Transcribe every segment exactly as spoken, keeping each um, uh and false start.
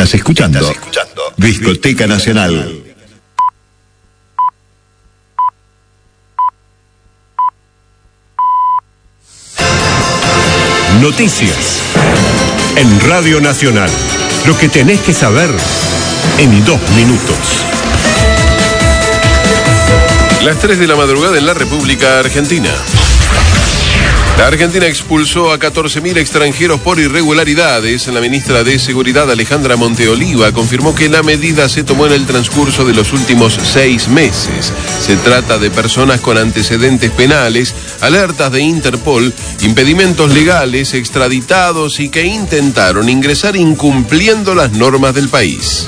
Estás escuchando, Estás escuchando Discoteca Nacional. Noticias en Radio Nacional. Lo que tenés que saber en dos minutos. Las tres de la madrugada en la República Argentina. La Argentina expulsó a catorce mil extranjeros por irregularidades. La ministra de Seguridad, Alejandra Monteoliva, confirmó que la medida se tomó en el transcurso de los últimos seis meses. Se trata de personas con antecedentes penales, alertas de Interpol, impedimentos legales, extraditados y que intentaron ingresar incumpliendo las normas del país.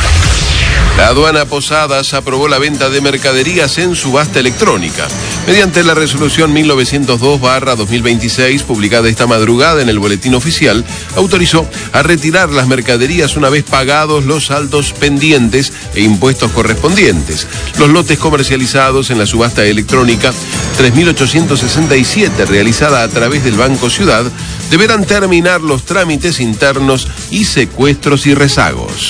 La aduana Posadas aprobó la venta de mercaderías en subasta electrónica. Mediante la resolución mil novecientos dos barra dos mil veintiséis, publicada esta madrugada en el Boletín Oficial, autorizó a retirar las mercaderías una vez pagados los saldos pendientes e impuestos correspondientes. Los lotes comercializados en la subasta electrónica tres mil ochocientos sesenta y siete, realizada a través del Banco Ciudad, deberán terminar los trámites internos y secuestros y rezagos.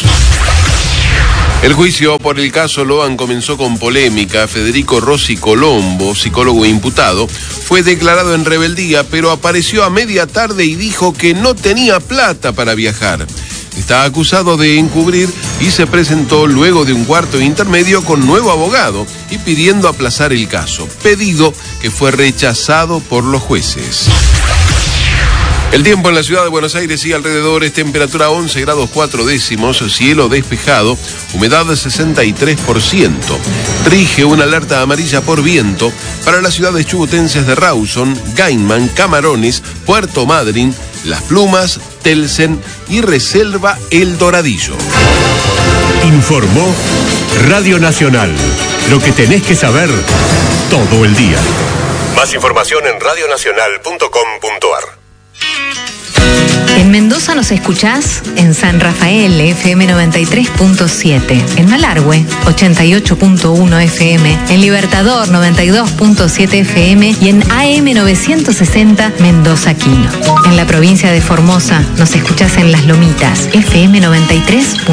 El juicio por el caso Loan comenzó con polémica. Federico Rossi Colombo, psicólogo imputado, fue declarado en rebeldía, pero apareció a media tarde y dijo que no tenía plata para viajar. Está acusado de encubrir y se presentó luego de un cuarto intermedio con nuevo abogado y pidiendo aplazar el caso, pedido que fue rechazado por los jueces. El tiempo en la ciudad de Buenos Aires y alrededores: temperatura once grados cuatro décimos, cielo despejado, humedad sesenta y tres por ciento. Rige una alerta amarilla por viento para las ciudades chubutenses de Rawson, Gaiman, Camarones, Puerto Madryn, Las Plumas, Telsen y Reserva El Doradillo. Informó Radio Nacional. Lo que tenés que saber todo el día. Más información en radio nacional punto com punto ar. En Mendoza nos escuchás en San Rafael, F M noventa y tres punto siete, en Malargüe, ochenta y ocho punto uno F M, en Libertador, noventa y dos punto siete F M y en A M novecientos sesenta Mendoza Quino. En la provincia de Formosa nos escuchás en Las Lomitas, F M noventa y tres punto siete.